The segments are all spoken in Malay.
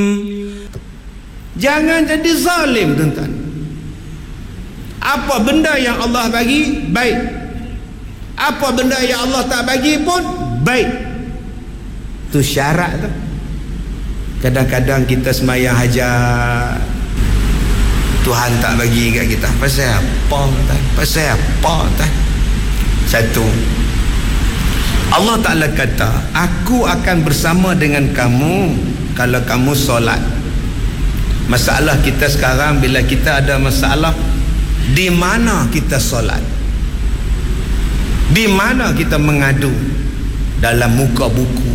Jangan jadi zalim, tuan-tuan. Apa benda yang Allah bagi, baik. Apa benda yang Allah tak bagi pun baik. Itu syarat tu. Kadang-kadang kita sembahyang hajat, Tuhan tak bagi kat kita. Pasal apa, tuan? Pasal apa, tuan? Satu, Allah Ta'ala kata, aku akan bersama dengan kamu kalau kamu solat. Masalah kita sekarang, bila kita ada masalah, di mana kita solat? Di mana kita mengadu? Dalam muka buku,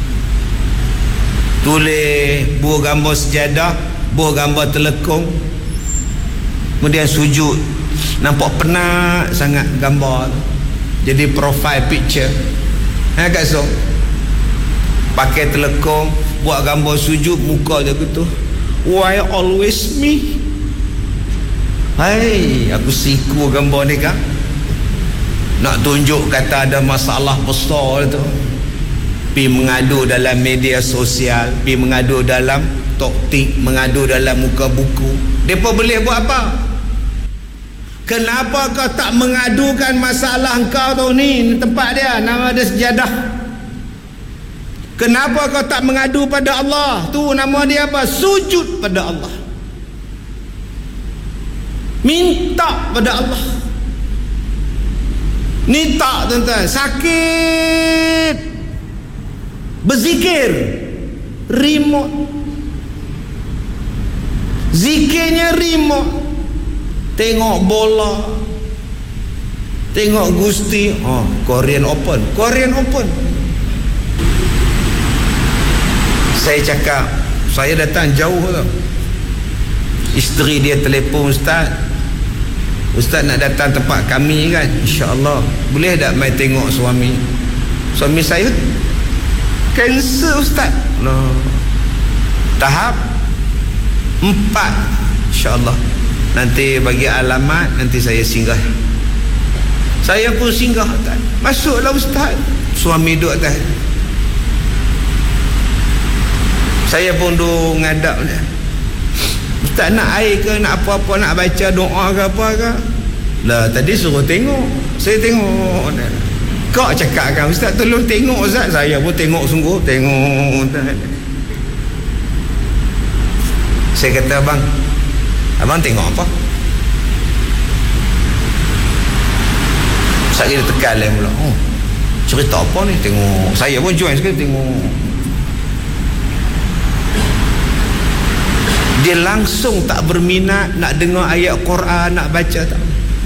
tulis buah gambar sejadah, buah gambar telekung, kemudian sujud, nampak penat sangat gambar, jadi profile picture. Kat so pakai telekung, buat gambar sujud, muka dia gitu, why always me? Hai, aku siku gambar ni kan, nak tunjuk kata ada masalah besar tu, pi mengadu dalam media sosial, pi mengadu dalam toktik, mengadu dalam muka buku. Depa boleh buat apa? Kenapa kau tak mengadukan masalah kau tu ni tempat dia, nama dia sejadah? Kenapa kau tak mengadu pada Allah? Tu nama dia apa? Sujud pada Allah, minta pada Allah. Ni tak, tuan-tuan, sakit, berzikir, remote, zikirnya remote. Tengok bola, tengok Gusti, Korean Open. Saya cakap, saya datang jauh tu, isteri dia telefon, Ustaz nak datang tempat kami kan, insya-Allah boleh tak mai tengok suami saya kanser Ustaz. Tahap 4, insya-Allah nanti bagi alamat, nanti saya singgah. Saya pun singgah, Ustaz. Masuklah Ustaz, suami duduk atas, saya pun duduk ngadap dia. Ustaz nak air ke, nak apa-apa, nak baca doa ke apa ke? Lah tadi suruh tengok, saya tengok. Kau cakap kan, Ustaz tolong tengok Ustaz. Saya pun tengok, sungguh tengok, Ustaz. Saya kata, abang tengok apa? Ustaz kita tekan lah pula. Cerita apa ni? Tengok. Saya pun join sekali tengok. Dia langsung tak berminat nak dengar ayat Quran, nak baca tak.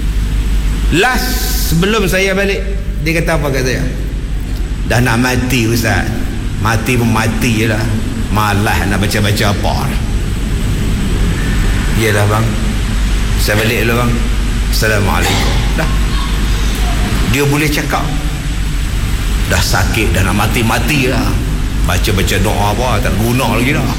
Last sebelum saya balik, dia kata apa kat saya? Dah nak mati Ustaz. Mati pun mati je lah, malas nak baca-baca apa. Yelah bang, saya balik dulu bang. Assalamualaikum. Dah, dia boleh cakap. Dah sakit, dah nak mati-mati lah, baca-baca doa apa tak guna lagi dah.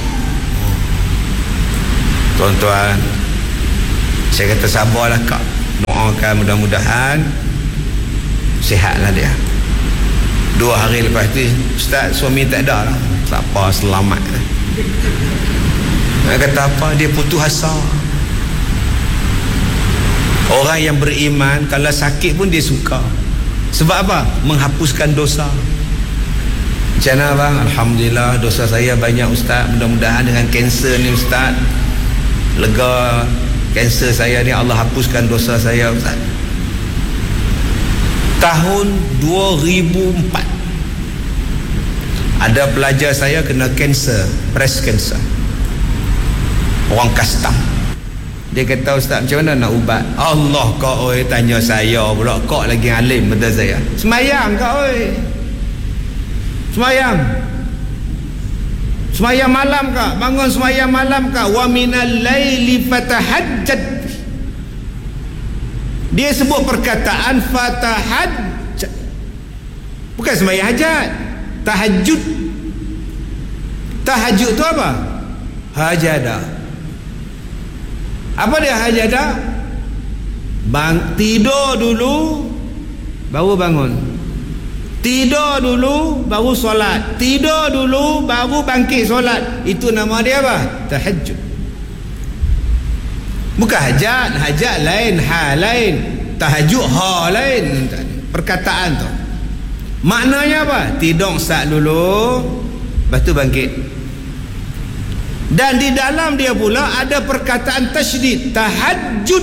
Tuan-tuan, saya kata sabarlah kak, doakan mudah-mudahan sihatlah dia. 2 hari lepas tu, Ustaz suami tak ada lah. Tak apa, selamat. Dia kata apa? Dia putus asa. Orang yang beriman kalau sakit pun dia suka. Sebab apa? Menghapuskan dosa. Macam mana bang? Alhamdulillah dosa saya banyak Ustaz. Mudah-mudahan dengan kanser ni Ustaz, lega kanser saya ni, Allah hapuskan dosa saya Ustaz. Tahun 2004 ada pelajar saya kena kanser, breast cancer, orang custom. Dia kata, Ustaz macam mana nak ubat? Allah kau oi, tanya saya pula, kau lagi alim betul saya. Semayang kau oi, semayang malam kak, bangun semayang malam kak. Wa minal laili fatahajjad. Dia sebut perkataan fatahajjad, bukan semayang hajat. Tahajud. Tahajud tu apa? Hajadah. Apa dia hajadah? Tidur dulu baru bangun. Tidur dulu baru solat, tidur dulu baru bangkit solat. Itu nama dia apa? Tahajud. Bukan hajat. Hajat lain, ha lain. Tahajud ha lain. Perkataan tu maknanya apa? Tidur sat dulu, lepas tu bangkit. Dan di dalam dia pula ada perkataan tasydid. Tahajud.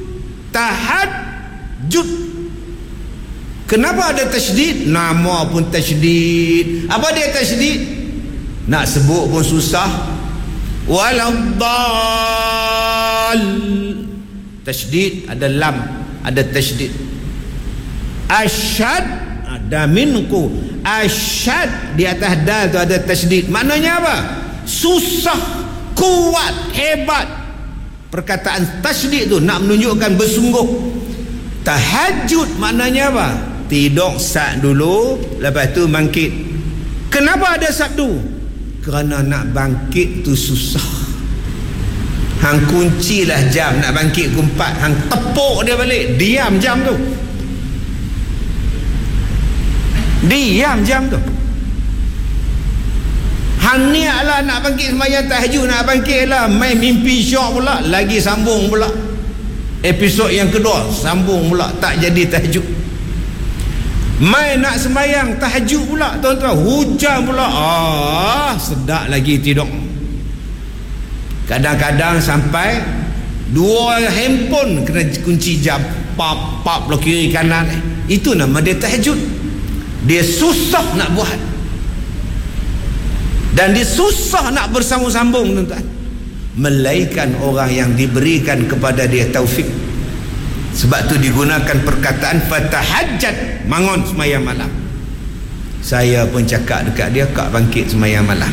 Tahajud. Kenapa ada tasydid? Nama pun tasydid. Apa dia tasydid? Nak sebut pun susah. Waladdal. Tasydid ada lam, ada tasydid. Asyad ada minku. Asyad di atas dal tu ada tasydid. Maknanya apa? Susah, kuat, hebat. Perkataan tasydid tu nak menunjukkan bersungguh. Tahajud maknanya apa? Tidur sat dulu, lepas tu bangkit. Kenapa ada sabdu? Kerana nak bangkit tu susah. Hang kuncilah jam nak bangkit ke 4, hang tepuk dia balik, diam jam tu. Diam jam tu. Hang niatlah nak bangkit sembahyang tahajud, nak bangkit lah, main mimpi syok pula, lagi sambung pula. Episod yang kedua sambung pula, tak jadi tahajud. Mai nak sembahyang tahajud pula, tuan-tuan, hujan pula. Sedap lagi tidur. Kadang-kadang sampai 2 handphone kena kunci jam, pap belah kiri kanan. Itu nama dia tahajud. Dia susah nak buat, dan dia susah nak bersambung-sambung, tuan-tuan. Melainkan orang yang diberikan kepada dia taufik. Sebab tu digunakan perkataan fatahajjat, bangun sembahyang malam. Saya pun cakap dekat dia, kak bangkit sembahyang malam.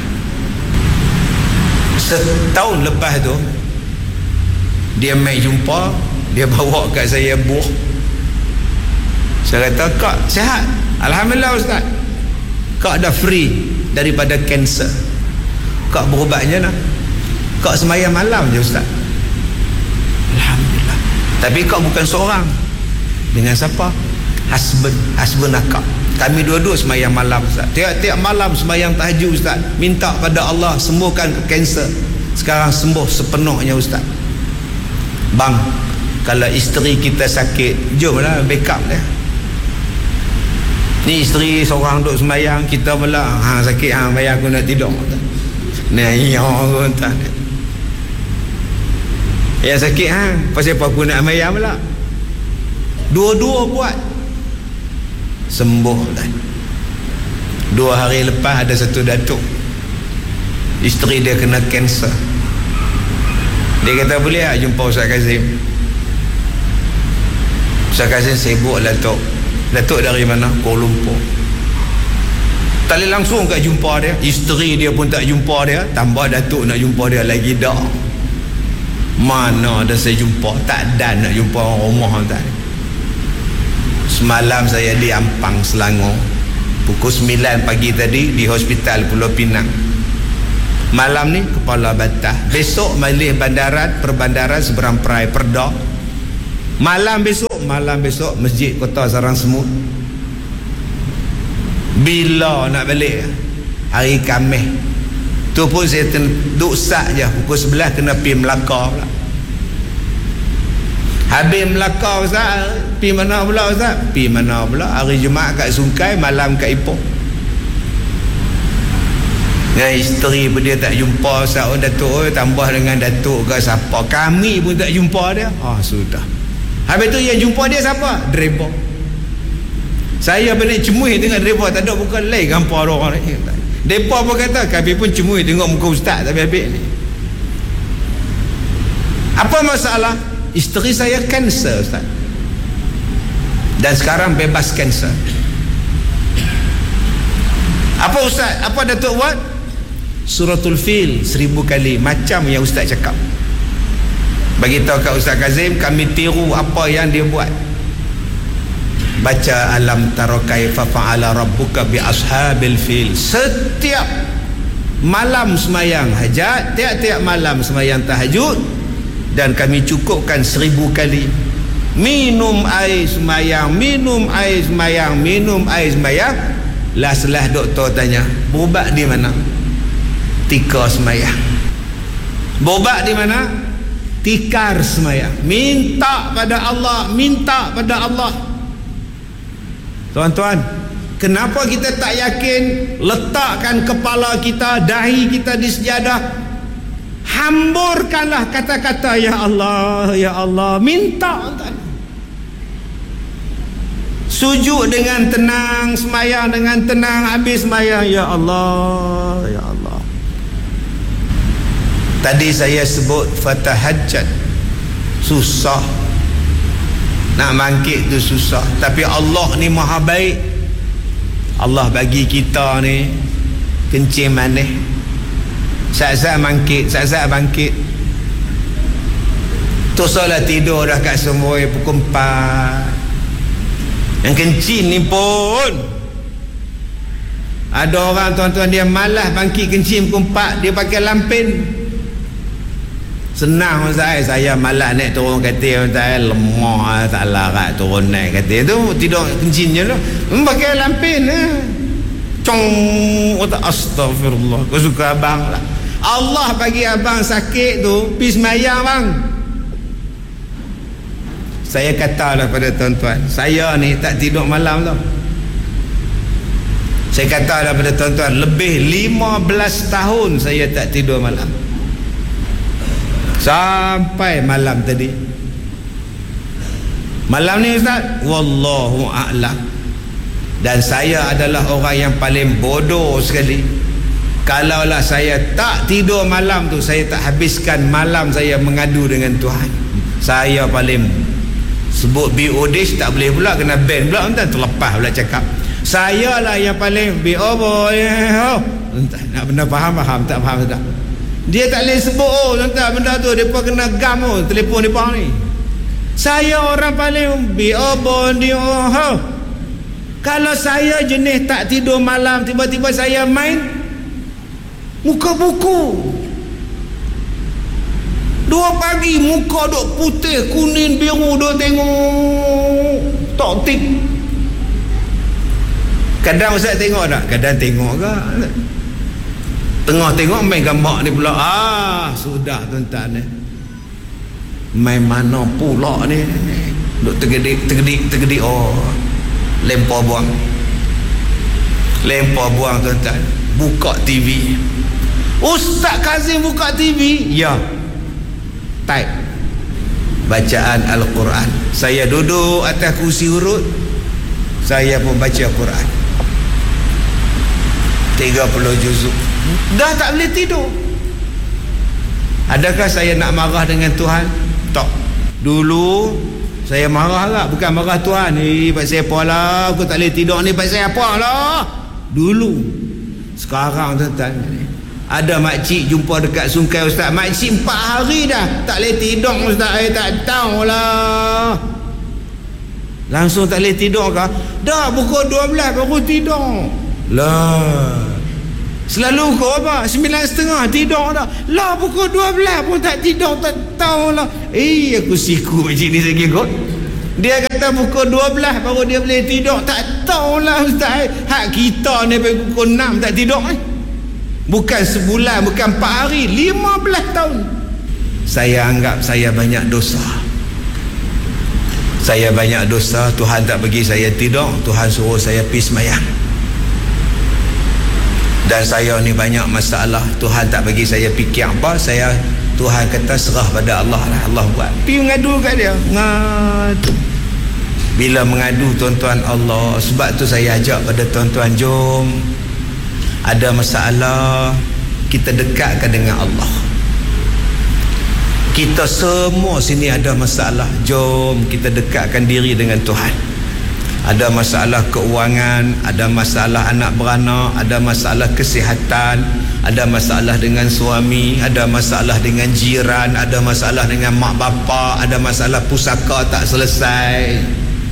Setahun lepas tu dia mai jumpa, dia bawa kat saya buah. Saya kata, kak sihat? Alhamdulillah ustaz. Kak dah free daripada kanser. Kak berubatnya nak. Kak sembahyang malam je ustaz. Alhamdulillah. Tapi kak bukan seorang. Dengan siapa? Husband akak. Kami dua-dua sembahyang malam ustaz. Tiap-tiap malam sembahyang tahajud ustaz. Minta pada Allah sembuhkan kanser. Sekarang sembuh sepenuhnya ustaz. Bang, kalau isteri kita sakit, jomlah backup dia. Ni isteri seorang duduk sembahyang, kita pula sakit, bayar aku nak tidur. Ni orang tak. Yang sakit pasal apa aku nak bayar pula. Dua-dua buat, sembuh dah. 2 hari lepas ada satu datuk, isteri dia kena kanser. Dia kata, boleh tak jumpa Ustaz Kazim? Ustaz Kazim sibuk Datuk. Datuk dari mana? Kuala Lumpur. Tak boleh langsung kat jumpa dia. Isteri dia pun tak jumpa dia, tambah Datuk nak jumpa dia lagi dah. Mana ada saya jumpa? Tak ada nak jumpa orang rumah tak. Semalam saya di Ampang, Selangor. Pukul 9 pagi tadi di Hospital Pulau Pinang. Malam ni Kepala Batah. Besok Majlis Bandaran, Perbandaran Seberang Perai Perda. Malam besok Masjid Kota Sarang Semut. Bila nak balik? Hari Khamis. Tu pun saya duduk sat je. Pukul 11 kena pergi Melaka pula. Habis Melaka Ustaz, pergi mana pula Ustaz? Pergi mana pula? Hari Jumaat kat Sungkai, malam kat Ipoh. Dengan isteri pun dia tak jumpa Ustaz. Datuk tambah dengan Datuk ke siapa, kami pun tak jumpa dia. Sudah. Habis tu yang jumpa dia siapa? Driver. Saya benar cemuih dengan driver, tak ada bukan lain gampang orang ni. Mereka pun kata, kami pun cemuih tengok muka ustaz tapi habis ni. Apa masalah? Isteri saya kanser ustaz. Dan sekarang bebas kanser. Apa ustaz? Apa Datuk buat? Suratul Fil 1000 kali, macam yang ustaz cakap. Bagi tahu kat Ustaz Kazim, kami tiru apa yang dia buat. Baca alam tara kaifa fa'ala rabbuka bi ashabil fil. Setiap malam sembahyang hajat, tiap-tiap malam sembahyang tahajud, dan kami cukupkan 1000 kali. minum air semayang, minum air semayang, minum air semayang. Last doktor tanya, berubat di mana? Tikar semayang. Berubat di mana? Tikar semayang. Minta pada Allah, minta pada Allah. Tuan-tuan, kenapa kita tak yakin? Letakkan kepala kita, dahi kita di sejadah, hamburkanlah kata-kata ya Allah, ya Allah, minta. Sujud dengan tenang, semayang dengan tenang, habis semayang ya Allah, ya Allah. Tadi saya sebut fatahajjat, susah nak bangkit tu, susah. Tapi Allah ni maha baik. Allah bagi kita ni kencing manis, saat-saat bangkit. Tu solat tidur dah kat semua pukul 4. Yang kencing ni pun ada orang, tuan-tuan, dia malas bangkit kencing pukul 4, dia pakai lampin. Senang Ustaz, saya malas naik turun katil Ustaz, lemah tak larat turun naik katil tu, tidur kencingnya tu pakai lampin cong. Astagfirullah, kau suka abang lah. Allah bagi abang sakit tu, pergi semayang bang. Saya katalah pada tuan-tuan, saya ni tak tidur malam tau. Saya katalah pada tuan-tuan, lebih 15 tahun saya tak tidur malam, sampai malam tadi. Malam ni Ustaz, wallahu a'lam. Dan saya adalah orang yang paling bodoh sekali. Kalaulah saya tak tidur malam tu, saya tak habiskan malam saya mengadu dengan Tuhan. Saya paling sebut BOD tak boleh pula, kena ban pula, entah terlepas pula cakap. Saya lah yang paling BO entah nak benda faham tak faham tak. Dia tak boleh sebut entah benda tu, depa kena gam telefon depa ni. Saya orang paling BO. Kalau saya jenis tak tidur malam, tiba-tiba saya main muka buku 2 pagi, muka duk putih, kuning, biru, duk tengok tok tik. Kadang Ustaz tengok tak? Kadang tengok ke? Tengah tengok main gambar ni pula. Sudah tuan-tuan, main mana pula ni? Duk tergedik. Lempar buang tuan-tuan. Buka TV. Ustaz Kazim buka TV. Ya, type bacaan Al-Quran. Saya duduk atas kursi urut, saya pun baca Quran 30 juzuk. Dah tak boleh tidur. Adakah saya nak marah dengan Tuhan? Tak. Dulu saya marah lah, bukan marah Tuhan. Pasal apa lah aku tak boleh tidur ni, pasal apa lah dulu. Sekarang tuan-tuan, ada makcik jumpa dekat Sungai, Ustaz, makcik 4 hari dah tak boleh tidur Ustaz. Saya tak tahu lah, langsung tak boleh tidur kah? Dah pukul 12 baru tidur lah. Selalu kau apa 9.30 tidur dah lah, pukul 12 pun tak tidur, tak tahu lah. Aku siku makcik ni lagi kot. Dia kata pukul 12 baru dia boleh tidur, tak tahulah Ustaz. Hak kita ni pukul 6 tak tidur bukan sebulan, bukan 4 hari, 15 tahun. Saya anggap saya banyak dosa. Tuhan tak bagi saya tidur, Tuhan suruh saya pergi semayang. Dan saya ni banyak masalah, Tuhan tak bagi saya fikir apa. Tuhan kata serah pada Allah lah, Allah buat. Pergi mengadu kat dia, ngadu. Bila mengadu tuan-tuan, Allah. Sebab tu saya ajak pada tuan-tuan, jom, ada masalah, kita dekatkan dengan Allah. Kita semua sini ada masalah, jom kita dekatkan diri dengan Tuhan. Ada masalah keuangan, ada masalah anak beranak, ada masalah kesihatan, ada masalah dengan suami, ada masalah dengan jiran, ada masalah dengan mak bapa, ada masalah pusaka tak selesai,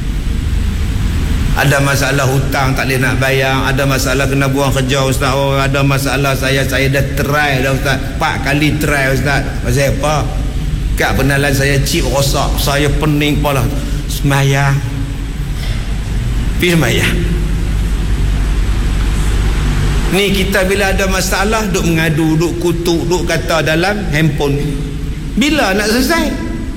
ada masalah hutang tak boleh nak bayar, ada masalah kena buang kerja Ustaz. Ada masalah saya dah try dah Ustaz, 4 kali try Ustaz. Pasal apa? Kat penalan saya chip rosak, saya pening kepala. Semayang. Pergi semayang. Ni kita bila ada masalah duk mengadu, duk kutuk, duk kata dalam handphone. Bila nak selesai?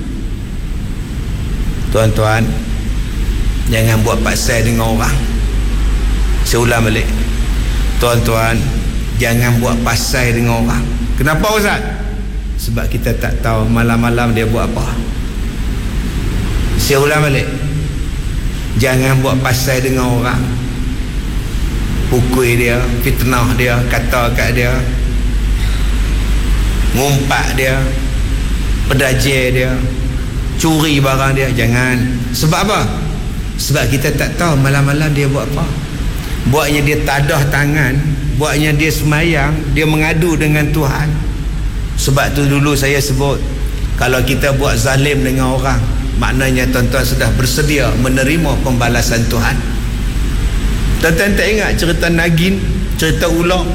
Tuan-tuan, jangan buat pasal dengan orang. Saya ulang balik. Tuan-tuan, jangan buat pasal dengan orang. Kenapa Ustaz? Sebab kita tak tahu malam-malam dia buat apa. Saya ulang balik. Jangan buat pasal dengan orang. Pukul dia, fitnah dia, kata kat dia, ngumpat dia, pedajir dia, curi barang dia. Jangan. Sebab apa? Sebab kita tak tahu malam-malam dia buat apa. Buatnya dia tadah tangan, buatnya dia semayang, dia mengadu dengan Tuhan. Sebab tu dulu saya sebut, kalau kita buat zalim dengan orang, maknanya tuan-tuan sudah bersedia menerima pembalasan Tuhan. Tuan-tuan tak ingat cerita Nagin, cerita ular?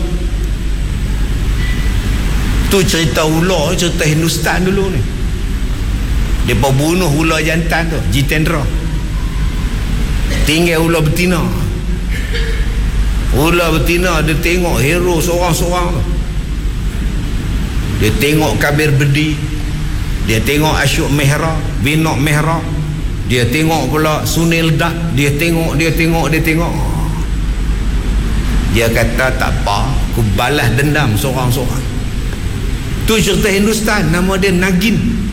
Tu cerita ular, cerita Hindustan dulu ni. Mereka bunuh ular jantan tu, Jitendra. Tinggal ular betina. Ular betina dia tengok hero seorang-seorang tu. Dia tengok Kabir Bedi, dia tengok Ashok Mehra, Vinod Mehra, dia tengok pula Sunil Dutt, dia tengok. Dia kata tak apa, aku balas dendam seorang-seorang. Tu cerita Hindustan, nama dia Nagin.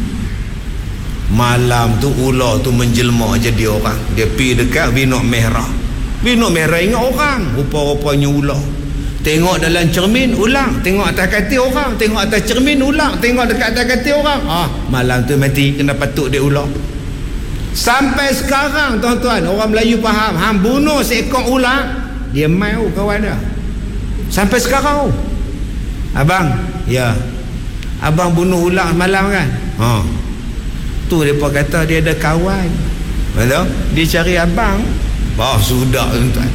Malam tu ular tu menjelma jadi orang. Dia pergi dekat Vinod Mehra. Vinod Mehra ingat orang, rupa-rupanya ular. Tengok dalam cermin, ulang. Tengok atas katil orang. Tengok atas cermin, ulang. Tengok dekat atas katil orang. Malam tu mati, kena patuk dia ular. Sampai sekarang tuan-tuan, orang Melayu faham, hang bunuh seekor ular, dia mai kawan dia. Sampai sekarang. Abang, ya. Abang bunuh ular malam kan? Tu mereka kata dia ada kawan. Betul? Dia cari abang. Sudah tuan-tuan.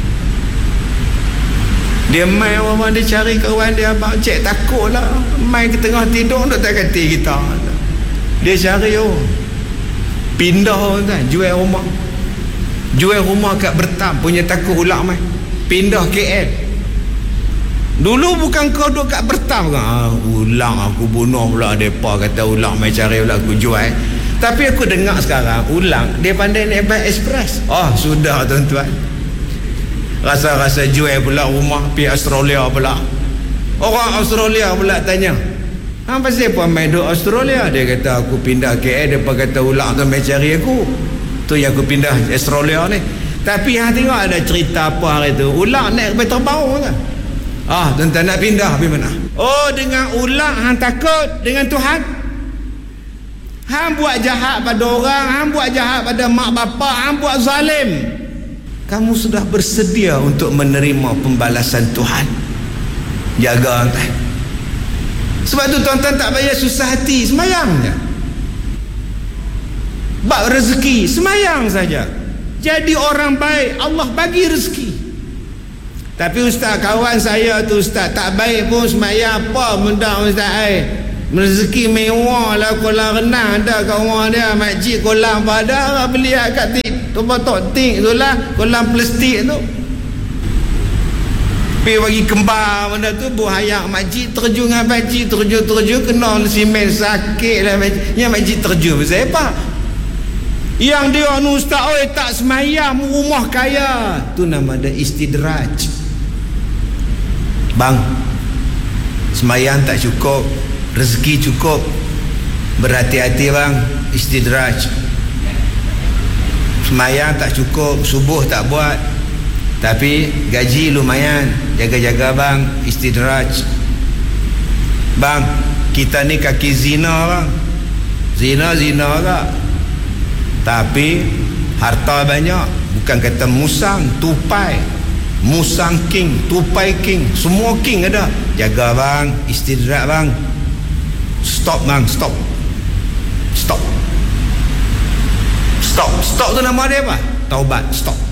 Dia main orang, dia cari kawan dia, abang cik takut lah main ke tengah tidur duk tak kati kita. Dia cari pindah kan, jual rumah kat Bertam, punya takut ular main, pindah KL. Dulu bukan kau duk kat Bertam kan, ular aku bunuh pula, mereka kata ular main cari ular aku jual. Tapi aku dengar sekarang ular dia pandai naik bus express. Sudah tuan-tuan, rasa-rasa jual pula rumah pergi Australia pula. Orang Australia pula tanya, apa siapa main duduk Australia? Dia kata aku pindah KL, dia kata ular tu main cari aku. Tu yang aku pindah Australia ni. Tapi hang tengok ada cerita apa hari tu, ular naik kereta terbang kan. Tuan-tuan nak pindah pergi mana? Dengan ular hang takut, dengan Tuhan hang buat jahat pada orang, hang buat jahat pada mak bapak, hang buat zalim, kamu sudah bersedia untuk menerima pembalasan Tuhan. Jaga tuan. Sebab tu tuan-tuan tak payah susah hati, semayang je. Bab rezeki, semayang saja. Jadi orang baik, Allah bagi rezeki. Tapi ustaz, kawan saya tu ustaz tak baik pun semayang apa benda ustaz. Rezeki mewah lah, kolam renang ada kat rumah dia, masjid kolam pada beli kat tempat tok-tik tu lah, kolam plastik tu. Pergi bagi kembar benda tu, buhayak masjid, terjun dengan masjid, terjun kena simen sakit lah masjid. Yang masjid terjun pasal apa? Yang dia ustaz tak semayang, rumah kaya, tu nama dia istidraj. Bang, semayang tak cukup, rezeki cukup, berhati-hati bang, istidraj. Semayang tak cukup, subuh tak buat, tapi gaji lumayan, jaga-jaga bang, istidraj. Bang, kita ni kaki zina bang, zina tak, tapi harta banyak, bukan kata musang, tupai, musang king, tupai king, semua king ada. Jaga bang, istidraj bang. Stop bang, stop tu nama dia apa? Taubat, stop.